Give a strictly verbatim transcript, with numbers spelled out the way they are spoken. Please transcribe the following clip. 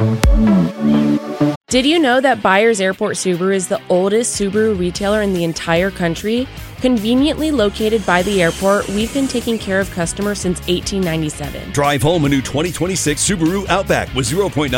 Did you know that Byers Airport Subaru is the oldest Subaru retailer in the entire country? Conveniently located by the airport, we've been taking care of customers since eighteen ninety-seven. Drive home a new twenty twenty-six Subaru Outback with zero point nine